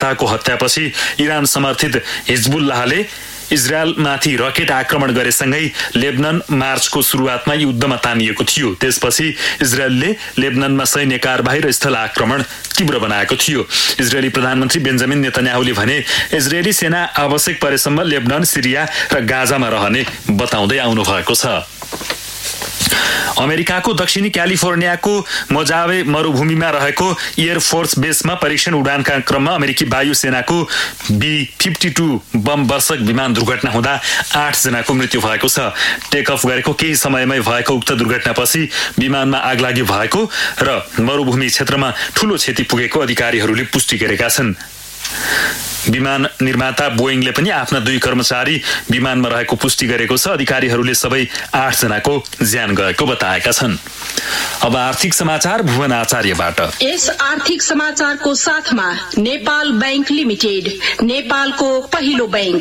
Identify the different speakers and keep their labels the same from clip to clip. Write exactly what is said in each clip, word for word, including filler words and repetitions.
Speaker 1: नेताको हत्यापछि इरान समर्थित हिजबुल्लाहले इजरायलमाथि रकेट आक्रमण गरेसँगै लेबनन मार्चको सुरुवातमा युद्धमा तानिएको थियो। त्यसपछि इजरायलले लेबननमा सैन्य कारबाही र स्थल आक्रमण तीव्र बनाएको थियो। इजरायली प्रधानमन्त्री बेन्जामिन नेतन्याहुले भने इजरायली सेना आवश्यक परेसम्म लेबनन, सिरिया र गाजामा रहने बताउँदै आउनु भएको छ। अमेरिकाको दक्षिणी क्यालिफोर्नियाको मोजावे मरुभूमिमा रहेको एयरफोर्स बेसमा परीक्षण उडानका क्रममा अमेरिकी वायु सेनाको बी फिफ्टी टू बम वर्षक विमान दुर्घटना हुँदा आठ जनाको मृत्यु भएको छ। टेक अफ गरेको केही समयमै भएको उक्त दुर्घटनापछि विमानमा आगलागी भएको र मरुभूमि क्षेत्रमा ठूलो क्षति पुगेको अधिकारीहरूले पुष्टि गरेका छन्। विमान निर्माता बोइङले पनि आफ्ना दुई कर्मचारी विमानमा रहेको पुष्टि गरेको छ। अधिकारीहरूले सबै आठ जनाको ज्यान गएको बताएका छन्। अब आर्थिक समाचार भुवन आचार्यबाट।
Speaker 2: यस आर्थिक समाचारको साथमा नेपाल बैंक लिमिटेड, नेपालको पहिलो बैंक।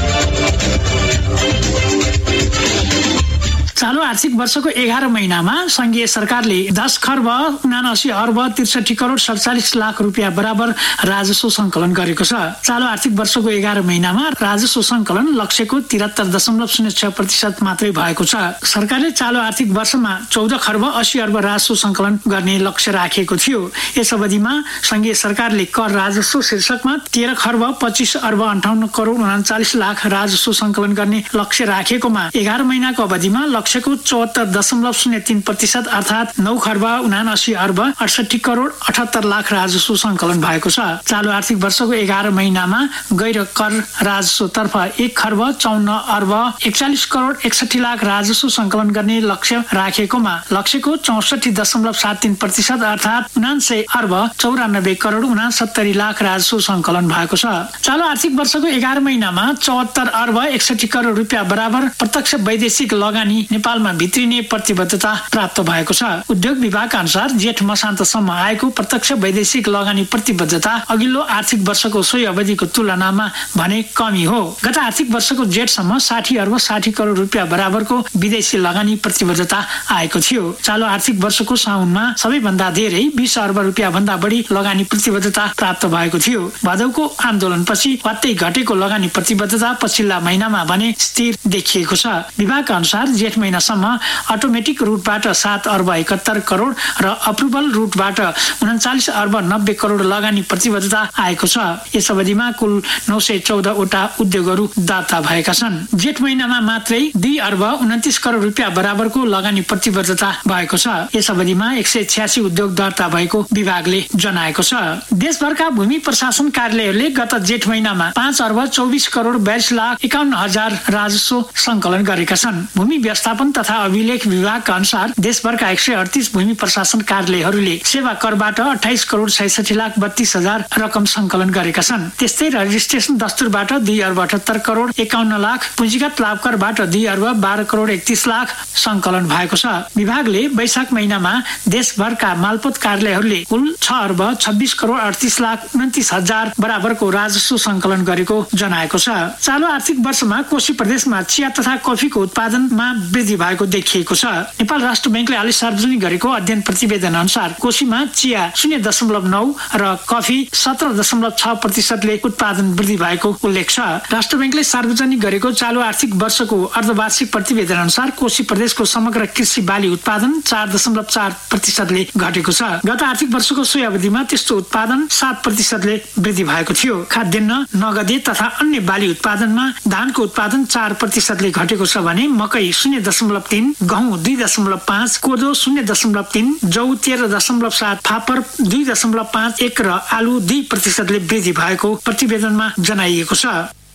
Speaker 3: चालू आर्थिक वर्षको एघार महिनामा संघीय सरकारले दस खर्ब उनासी अर्ब त्रिसठी करोड सडचालिस लाख रुपियाँ बराबर राजस्व संकलन गरेको छ। चालू आर्थिक वर्षको एघार महिनामा राजस्व संकलन लक्ष्यको तिहत्तर दशमलव शून्य छ प्रतिशत मात्रै भएको छ। सरकारले चालू आर्थिक वर्षमा चौध खर्ब अस्सी अर्ब राजस्व संकलन गर्ने लक्ष्य राखेको थियो। यस अवधिमा संघीय सरकारले कर राजस्व शीर्षकमा तेह्र खर्ब पच्चिस अर्ब अन्ठाउन्न करोड उनाचालिस लाख राजस्व संकलन गर्ने लक्ष्य राखेकोमा एघार महिनाको अवधिमा लक्ष्यको चौहत्तर दशमलव शून्य तीन प्रतिशत अर्थात् नौ खर्ब उनासी अर्ब अडसठी करोड अठहत्तर लाख राजस्व संकलन भएको छ। चालू आर्थिक वर्षको एघार महिनामा गैर कर राजस्व तर्फ एक खर्ब चौन्न अर्ब एकचालिस करोड एकसठी लाख राजस्व संकलन गर्ने लक्ष्य राखेकोमा लक्ष्यको चौसठी दशमलव सात तीन प्रतिशत अर्थात् उनान्सय अर्ब चौरानब्बे करोड उनासत्तरी लाख राजस्व संकलन भएको छ। चालू आर्थिक वर्षको एघार महिनामा चौहत्तर अर्ब एकसठी करोड रुपियाँ बराबर प्रत्यक्ष वैदेशिक लगानी नेपालमा भित्रिने प्रतिबद्धता प्राप्त भएको छ। उद्योग विभागका अनुसार जेठ मसान्तसम्म आएको प्रत्यक्ष वैदेशिक लगानी प्रतिबद्धता अघिल्लो आर्थिक वर्षको सोही अवधिको तुलनामा भने कमी हो। गत आर्थिक वर्षको जेठसम्म साठी अर्ब साठी करोड रुपियाँ बराबरको विदेशी लगानी प्रतिबद्धता आएको थियो। चालू आर्थिक वर्षको साउनमा सबैभन्दा धेरै बीस अर्ब रुपियाँ भन्दा बढी लगानी प्रतिबद्धता प्राप्त भएको थियो। भदौको आन्दोलनपछि वात्तै घटेको लगानी प्रतिबद्धता पछिल्ला महिनामा भने स्थिर देखिएको छ। विभागका अनुसार जेठ महिनासम्म अटोमेटिक रूटबाट सात अर्ब एकहत्तर करोड र अप्रुभल रूटबाट उन्चालिस अर्ब नब्बे करोड लगानी प्रतिबद्धता आएको छ। यस अवधिमा कुल नौ सय चौध वटा उद्योगहरू दर्ता भएका छन्। जेठ महिनामा मात्रै दुई अर्ब उन्तिस करोड रुपियाँ बराबरको लगानी प्रतिबद्धता भएको छ। यस अवधिमा एक सय छ्यासी उद्योग दर्ता भएको विभागले जनाएको छ। देशभरका भूमि प्रशासन कार्यालयहरूले गत जेठ महिनामा पाँच अर्ब चौबिस करोड बयालिस लाख एकाउन्न हजार राजस्व संकलन गरेका छन्। भूमि व्यवस्थापन तथा अभिलेख विभागका अनुसार देशभरका एक सय अडतीस भूमि प्रशासन कार्यालयहरूले सेवा करबाट अठाइस करोड छैसठी लाख बत्तीस हजार रकम संकलन गरेका छन्। त्यस्तै रजिस्ट्रेसन दस्तुरबाट दुई अर्ब अठहत्तर करोड एकाउन्न लाख, पुँजीगत लाभ करबाट दुई अर्ब बाह्र करोड एकतीस लाख संकलन भएको छ। विभागले वैशाख महिनामा देशभरका मालपोत कार्यालयहरूले कुल छ अर्ब छब्बिस करोड अडतिस लाख उन्तिस हजार बराबरको राजस्व संकलन गरेको जनाएको छ। चालू आर्थिक वर्षमा कोशी प्रदेशमा चिया तथा कफीको उत्पादनमा वृद्धि भएको देखिएको छ। नेपाल राष्ट्र बैंकले हालै सार्वजनिक गरेको अध्ययन प्रतिवेदन अनुसार कोशीमा चिया शून्य दशमलव नौ र कफी सत्र दशमलव छ प्रतिशतले उत्पादन वृद्धि भएको उल्लेख छ। राष्ट्र बैंकले सार्वजनिक गरेको चालू आर्थिक वर्षको अर्धवार्षिक प्रतिवेदन अनुसार कोशी प्रदेशको समग्र कृषि बाली उत्पादन चार दशमलव चार प्रतिशतले घटेको छ। गत आर्थिक वर्षको सोही अवधिमा त्यस्तो उत्पादन सात प्रतिशतले वृद्धि भएको थियो। खाद्यान्न, नगदे तथा अन्य बाली उत्पादनमा धानको उत्पादन चार प्रतिशतले घटेको छ भने मकै शून्य दशमलव तीन, गहुँ दुई दशमलव पाँच, कोदो शून्य दशमलव तीन, जौ तेह्र दशमलव सात, फापर दुई दशमलव पाँच एक र आलु दुई प्रतिशतले वृद्धि भएको प्रतिवेदनमा जनाइएको छ।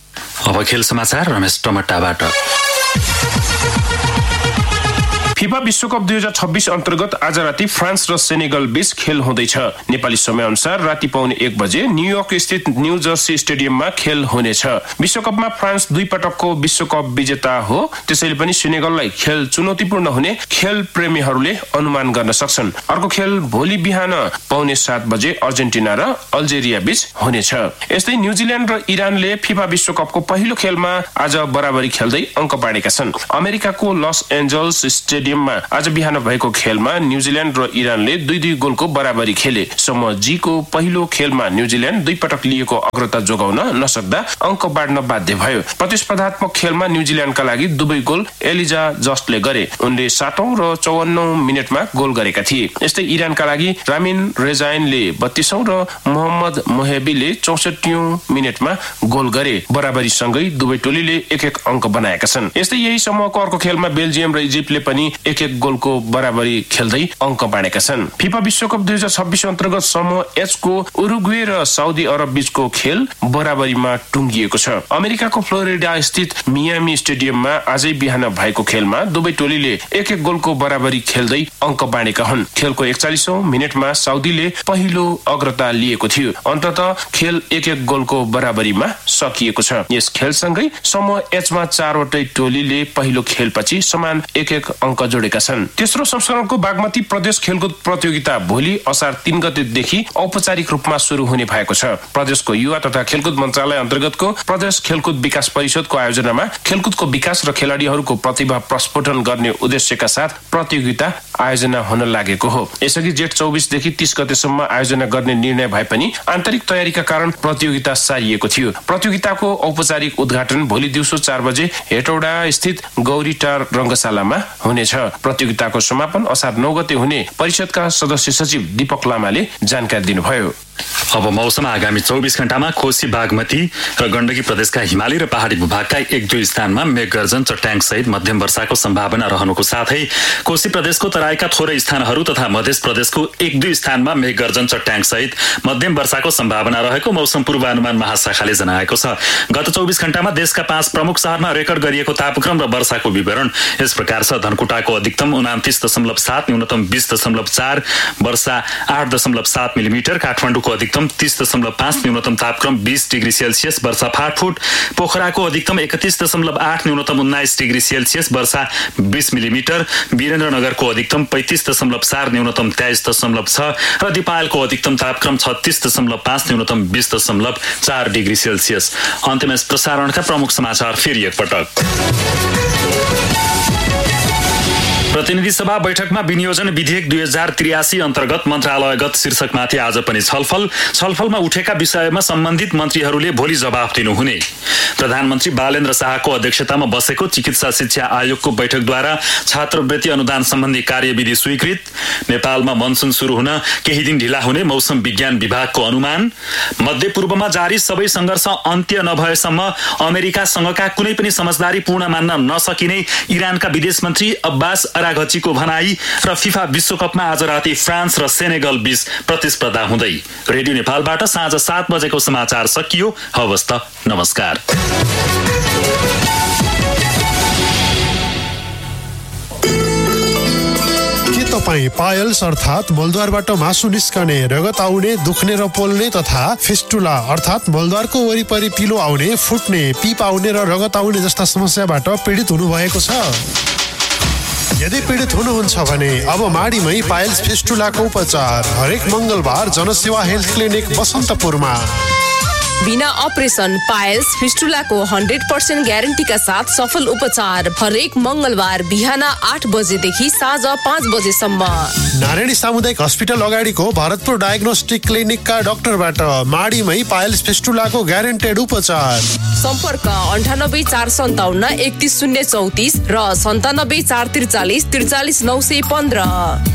Speaker 1: अब खेल समाचार रमेश टमट्टाबाट।
Speaker 4: फिफा विश्वकप दुई हजार छब्बीस अन्तर्गत आज राति फ्रान्स र सेनेगल बीच खेल हुँदैछ। नेपाली समय अनुसार राति पाउने एक बजे न्युयोर्क स्थित न्यू जर्सी स्टेडियममा खेल हुनेछ। विश्वकपमा फ्रान्स दुई पटकको विश्वकप विजेता हो, त्यसैले पनि सेनेगललाई खेल चुनौतीपूर्ण हुने खेल प्रेमीहरूले अनुमान गर्न सक्छन्। अर्को खेल भोलि बिहान पाउने सात बजे अर्जेन्टिना र अल्जेरिया बीच हुनेछ। यस्तै न्युजिल्यान्ड र इरानले फिफा विश्वकपको पहिलो खेलमा आज बराबरी खेल्दै अङ्क पाडेका छन्। अमेरिकाको लस एन्जल्स स्टेडियम स्टेडियममा आज बिहान भएको खेलमा न्युजिल्यान्ड र इरानले दुई दुई गोलको बराबरी खेले। समूह जी को पहिलो खेलमा न्युजिल्यान्ड दुई पटक लिएको अग्रता जोगाउन नसक्दा अङ्क बाँड्न बाध्य भयो। प्रतिस्पर्धात्मक खेलमा न्युजिल्यान्डका लागि दुवै गोल एलिजा जस्टले गरे। उनले सातौं र चौवन्नौ मिनटमा गोल गरेका थिए। यस्तै इरानका लागि रामिन रेजाइनले बत्तीसौं र मोहम्मद मोहेबीले चौसठीौं मिनटमा गोल गरे। बराबरी सँगै दुवै टोलीले एक एक अङ्क बनाएका छन्। यस्तै यही समूहको अर्को खेलमा बेल्जियम र इजिप्टले पनि एक एक गोलको बराबरी खेल्दै अङ्क बाँडेका छन्। फिफा विश्वकप दुई हजार छब्बिस अन्तर्गत समूह एच को उरुग्वे र साउदी अरब बीचको खेल बराबरीमा टुङ्गिएको छ। अमेरिकाको फ्लोरिडा स्थित मियामी स्टेडियममा आजै बिहान भएको खेलमा दुवै टोलीले एक एक गोलको बराबरी खेल्दै अङ्क बाँडेका हुन्। खेलको एकचालिसौं मिनटमा साउदीले पहिलो अग्रता लिएको थियो। अन्ततः खेल एक एक गोलको बराबरीमा सकिएको छ। यस खेलसँगै समूह एचमा चारवटै टोलीले पहिलो खेलपछि समान एक एक अङ्क जोडेका छन्। तेस्रो संस्करणको बागमती प्रदेश खेलकुद प्रतियोगिता भोलि असार तीन गतेदेखि औपचारिक रूपमा सुरु हुने भएको छ। प्रदेशको युवा तथा खेलकुद मन्त्रालय अन्तर्गतको प्रदेश खेलकुद विकास परिषदको आयोजनामा खेलकुदको विकास र खेलाडीहरूको प्रतिभा प्रस्फुटन गर्ने उद्देश्यका साथ प्रतियोगिता आयोजना हुन लागेको हो। यसअघि जेठ चौबिसदेखि तीस गतेसम्म आयोजना गर्ने निर्णय भए पनि आन्तरिक तयारीका कारण प्रतियोगिता सारिएको थियो। प्रतियोगिताको औपचारिक उद्घाटन भोलि दिउँसो चार बजे हेटौडा स्थित गौरीटार रंगशालामा हुनेछ। प्रतियोगिताको समापन असार नौ गते हुने परिषदका सदस्य सचिव दीपक लामाले जानकारी दिनुभयो।
Speaker 1: अब मौसम आगामी चौबिस घण्टामा कोशी बागमती र गण्डकी प्रदेशका हिमाली र पहाडी भूभागका एक दुई स्थानमा मेघगर्जन चट्याङ सहित मध्यम वर्षाको सम्भावना रहनुको साथै कोशी प्रदेशको तराईका थोरै स्थानहरू तथा मध्य प्रदेशको एक दुई स्थानमा मेघगर्जन चट्याङ सहित मध्यम वर्षाको सम्भावना रहेको मौसम पूर्वानुमान महाशाखाले जनाएको छ। गत चौबिस घण्टामा देशका पाँच प्रमुख शहरमा रेकर्ड गरिएको तापक्रम र वर्षाको विवरण यस प्रकार छ। धनकुटाको अधिकतम उनातिस दशमलव सात, न्यूनतम बीस दशमलव चार, वर्षा आठ दशमलव सात मिलिमिटर, काठमाडौँ को अधिकतम तीस दशमलव पाँच, न्यूनतम तापक्रम बीस डिग्री सेल्सियस, वर्षा फाटफुट, पोखराको अधिकतम इकतीस दशमलव आठ, न्यूनतम उन्नाइस डिग्री सेल्सियस, वर्षा बीस मिलिमिटर, वीरेन्द्रनगरको अधिकतम पैंतीस दशमलव चार, न्यूनतम तेइस दशमलव छ र दिपायलको अधिकतम तापक्रम छत्तीस दशमलव पाँच, न्यूनतम बीस दशमलव चार डिग्री सेल्सियस। अन्त्यमा प्रसारणका प्रमुख समाचार फेरि एकपटक। प्रतिनिधि सभा बैठकमा विनियोजन विधेयक दुई हजार त्रियासी अन्तर्गत मन्त्रालयगत शीर्षकमाथि आज पनि छलफल छलफलमा उठेका विषयमा सम्बन्धित मन्त्रीहरूले भोलि जवाफ दिनुहुने। प्रधानमन्त्री बालेन्द्र शाहको अध्यक्षतामा बसेको चिकित्सा शिक्षा आयोगको बैठकद्वारा छात्रवृत्ति अनुदान सम्बन्धी कार्यविधि स्वीकृत। नेपालमा मनसुन सुरु हुन केही दिन ढिला हुने मौसम विज्ञान विभागको अनुमान। मध्यपूर्वमा जारी सबै संघर्ष अन्त्य नभएसम्म अमेरिकासँगका कुनै पनि समझदारीपूर्ण मान्न नसकिने इरानका विदेश मन्त्री अब्बास अराघचीको भनाई र फिफा विश्वकपमा आज राति फ्रान्स र सेनेगल बीच प्रतिस्पर्धा हुँदै। रेडियो नेपालबाट साँझ सात बजेको समाचार सकियो। हवस् त, नमस्कार।
Speaker 5: के तपाईँ पायल्स अर्थात् मलद्वारबाट मासु निस्कने, रगत आउने, दुख्ने र पोल्ने तथा फिस्टुला अर्थात् मलद्वारको वरिपरि पिलो आउने, फुट्ने, पिप आउने र रगत आउने जस्ता समस्याबाट पीडित हुनुभएको छ? यदि पीडित हुनुहुन्छ भने अब माडीमै पायल्स फिस्टुलाको उपचार हरेक मंगलबार जनसेवा हेल्थ क्लिनिक बसन्तपुरमा।
Speaker 6: बिना अपरेसन पायल्स फिस्टुलाको हन्ड्रेड पर्सेन्ट ग्यारेन्टीका साथ सफल उपचार हरेक मंगलबार बिहान आठ बजेदेखि साँझ पाँच बजेसम्म
Speaker 5: नारायणी सामुदायिक हस्पिटल अगाडिको भरतपुर डायग्नोस्टिक क्लिनिकका डाक्टरबाट माडीमै पायल्स फिस्टुलाको ग्यारेन्टेड उपचार।
Speaker 6: सम्पर्क अन्ठानब्बे चार सन्ताउन्न एकतिस शून्य चौतिस र सन्तानब्बे चार त्रिचालिस त्रिचालिस नौ सय पन्ध्र।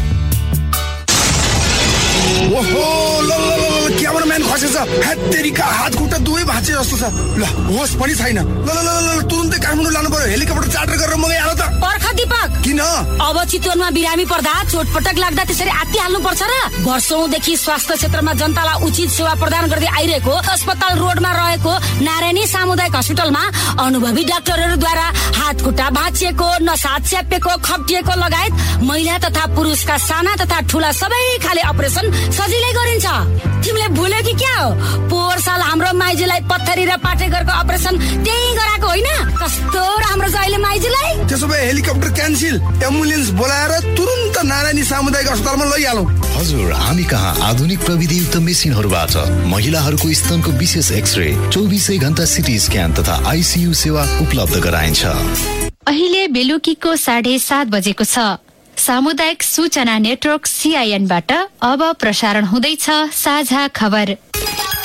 Speaker 7: क्यामेराम्यान खसेछ, हेत्तेरीका हात खुट्टा दुवै भाँचे जस्तो छ। ल होस् पनि छैन। ल ल ल तुरुन्तै काठमाडौँ लानु पर्यो, हेलिकप्टर चार्टर गरेर मगाइहाल त।
Speaker 8: पर्ख दीपक,
Speaker 7: किन
Speaker 8: अब चितवनमा बिरामी पर्दा चोटपटक लाग्दा त्यसरी आत्तिहाल्नु पर्छ र? वर्षौंदेखि स्वास्थ्य क्षेत्रमा जनतालाई उचित सेवा प्रदान गर्दै आइरहेको अस्पताल रोडमा रहेको नारायणी सामुदायिक हस्पिटलमा अनुभवी डाक्टरहरूद्वारा हात खुट्टा भाँचिएको, नसा च्यापेको, खप्टिएको लगायत महिला तथा पुरुषका साना तथा ठूला सबै खाले अपरेसन सजिलै गरिन्छ। तिमीले भुल्यो कि क्या हो? पोहोर साल हाम्रो माइजूलाई पत्थरी र पाटेघरको अपरेसन त्यही गराएको होइन? कस्तो राम्रो छ अहिले माइजूलाई।
Speaker 7: त्यसो भए हेलिकप्टर क्यान्सिल, एम्बुलेन्स बोलाएर तुरुन्त नारायणी सामुदायिक अस्पतालमा लैहालौँ।
Speaker 9: हजुर, हामी कहाँ आधुनिक प्रविधियुक्त मेसिनहरूबाट महिलाहरूको स्तनको विशेष एक्सरे, चौबिसै घण्टा सिटी स्क्यान तथा आइसियू सेवा उपलब्ध गराइन्छ।
Speaker 10: अहिले बेलुकीको साढे सात बजेको छ। सामुदायिक सूचना नेटवर्क सीआईएनबाट अब प्रसारण हुँदैछ साझा खबर।